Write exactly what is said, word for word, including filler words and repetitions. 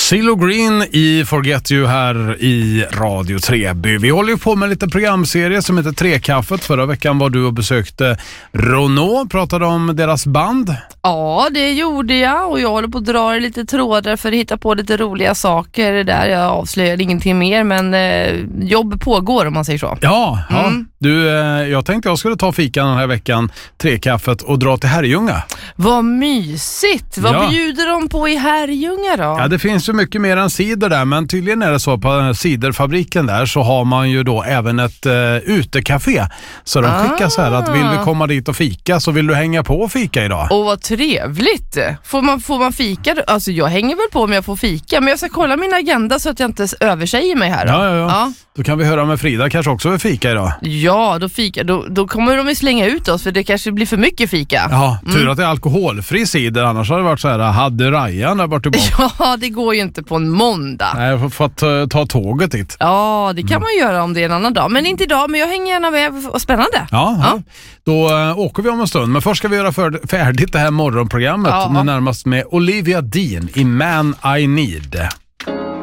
CeeLo Green i Forget You här i Radio Treby. Vi håller ju på med lite programserie som heter Trekaffet. Förra veckan var du och besökte Renault, pratade om deras band. Ja, det gjorde jag och jag håller på att dra lite trådar för att hitta på lite roliga saker där. Jag avslöjar ingenting mer, men eh, jobb pågår om man säger så. Ja, ja. Mm. Du, eh, jag tänkte jag skulle ta fikan den här veckan, Trekaffet, och dra till Herrljunga. Vad mysigt! Vad Ja. bjuder de på i Herrljunga då? Ja, det finns ju mycket mer än cider där, men tydligen är det så på ciderfabriken där så har man ju då även ett uh, utekafé. Så de skickar Ah. så här att vill du komma dit och fika så vill du hänga på och fika idag. Åh, vad trevligt! Får man, får man fika? Alltså jag hänger väl på om jag får fika, men jag ska kolla min agenda så att jag inte översäger mig här då. Ja, ja, ja. Ja. Då kan vi höra med Frida, kanske också vill fika idag. Ja, då, fika, då, då kommer de att slänga ut oss för det kanske blir för mycket fika. Ja, tur att det är alkoholfri cider, annars har det varit så här, hade Rajan där bort tillbaka. Ja, det går ju inte på en måndag. Nej, jag får få att uh, ta tåget dit. Ja, det kan man göra om det är en annan dag. Men inte idag, men jag hänger gärna med. Vad spännande. Ja, ja. Ja. Då uh, åker vi om en stund. Men först ska vi göra för, färdigt det här morgonprogrammet. Ja. Nu närmast med Olivia Dean i Man I Need.